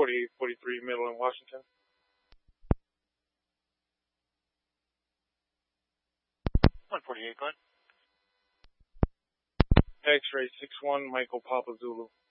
4843 Middle in Washington. 148, go ahead. X-ray 61 Michael Papa Zulu.